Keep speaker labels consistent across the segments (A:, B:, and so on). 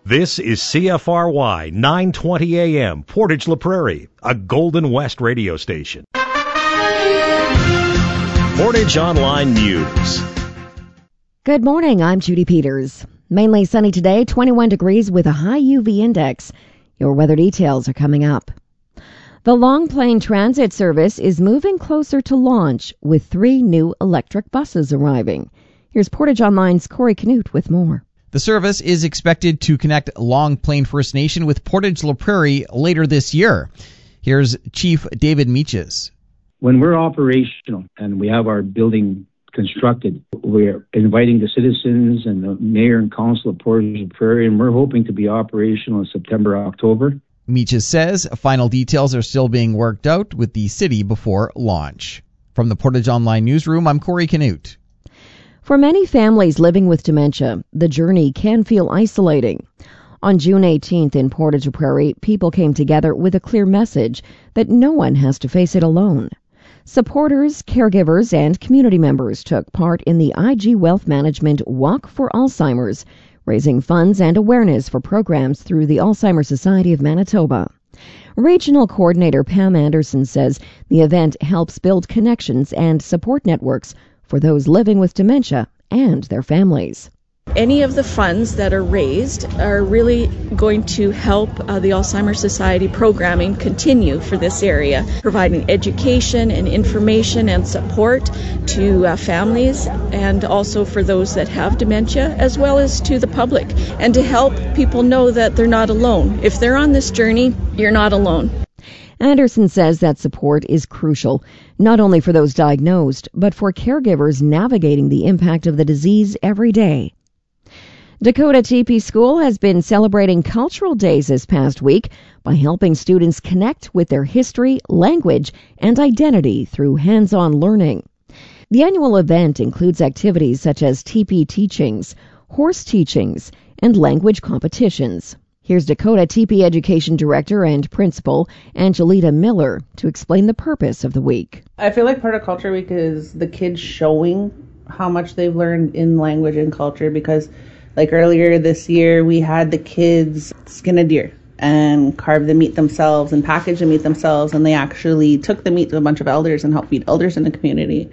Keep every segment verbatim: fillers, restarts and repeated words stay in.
A: This is C F R Y nine twenty A M, Portage La Prairie, a Golden West radio station. Portage Online News.
B: Good morning, I'm Judy Peters. Mainly sunny today, twenty-one degrees with a high U V index. Your weather details are coming up. The Long Plain Transit Service is moving closer to launch with three new electric buses arriving. Here's Portage Online's Corey Canute with more.
C: The service is expected to connect Long Plain First Nation with Portage La Prairie later this year. Here's Chief David Meaches.
D: When we're operational and we have our building constructed, we're inviting the citizens and the mayor and council of Portage La Prairie, and we're hoping to be operational in September, October.
C: Meaches says final details are still being worked out with the city before launch. From the Portage Online Newsroom, I'm Corey Canute.
B: For many families living with dementia, the journey can feel isolating. On June eighteenth in Portage La Prairie, people came together with a clear message that no one has to face it alone. Supporters, caregivers, and community members took part in the I G Wealth Management Walk for Alzheimer's, raising funds and awareness for programs through the Alzheimer's Society of Manitoba. Regional Coordinator Pam Anderson says the event helps build connections and support networks for those living with dementia and their families.
E: Any of the funds that are raised are really going to help uh, the Alzheimer's Society programming continue for this area, providing education and information and support to uh, families and also for those that have dementia, as well as to the public, and to help people know that they're not alone. If they're on this journey, you're not alone.
B: Anderson says that support is crucial, not only for those diagnosed, but for caregivers navigating the impact of the disease every day. Dakota T P School has been celebrating Cultural Days this past week by helping students connect with their history, language, and identity through hands-on learning. The annual event includes activities such as T P teachings, horse teachings, and language competitions. Here's Dakota T P Education Director and Principal Angelita Miller to explain the purpose of the week.
F: I feel like part of Culture Week is the kids showing how much they've learned in language and culture, because like earlier this year we had the kids skin a deer and carve the meat themselves and package the meat themselves, and they actually took the meat to a bunch of elders and helped feed elders in the community.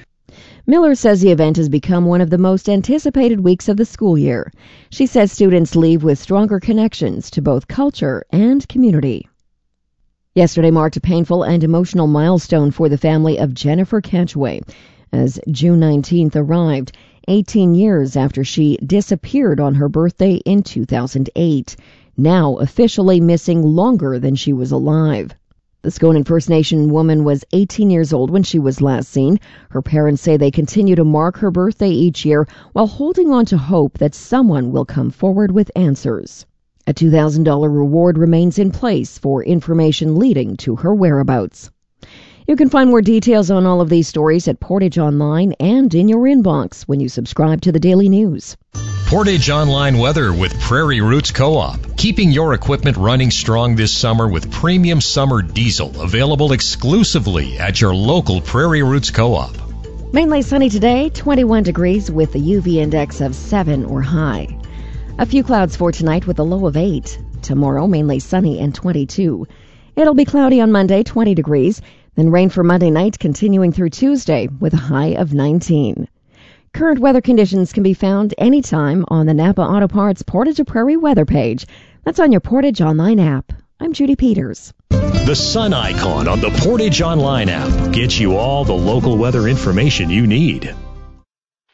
B: Miller says the event has become one of the most anticipated weeks of the school year. She says students leave with stronger connections to both culture and community. Yesterday marked a painful and emotional milestone for the family of Jennifer Catchway, as June nineteenth arrived, eighteen years after she disappeared on her birthday in two thousand eight, now officially missing longer than she was alive. The Skonan First Nation woman was eighteen years old when she was last seen. Her parents say they continue to mark her birthday each year while holding on to hope that someone will come forward with answers. A two thousand dollars reward remains in place for information leading to her whereabouts. You can find more details on all of these stories at Portage Online and in your inbox when you subscribe to the Daily News.
A: Portage Online weather with Prairie Roots Co-op. Keeping your equipment running strong this summer with premium summer diesel available exclusively at your local Prairie Roots Co-op.
B: Mainly sunny today, twenty-one degrees with a U V index of seven or high. A few clouds for tonight with a low of eight. Tomorrow, mainly sunny and twenty-two. It'll be cloudy on Monday, twenty degrees. Then rain for Monday night, continuing through Tuesday with a high of nineteen. Current weather conditions can be found anytime on the Napa Auto Parts Portage La Prairie weather page. That's on your Portage Online app. I'm Judy Peters.
A: The sun icon on the Portage Online app gets you all the local weather information you need.